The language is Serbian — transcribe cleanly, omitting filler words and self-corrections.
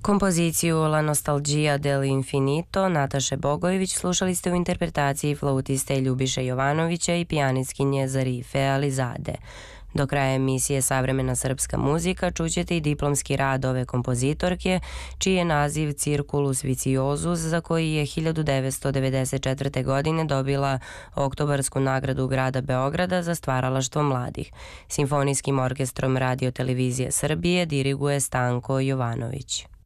Kompoziciju La nostalgia dell'infinito Nataše Bogojević slušali ste u interpretaciji flautiste Ljubiše Jovanovića i pijanistkinje Zarife Alizade. Do kraja emisije Savremena srpska muzika čućete i diplomski rad ove kompozitorke, čiji je naziv Circulus viciosus, za koji je 1994. godine dobila Oktobarsku nagradu grada Beograda za stvaralaštvo mladih. Simfonijskim orkestrom Radio televizije Srbije diriguje Stanko Jovanović.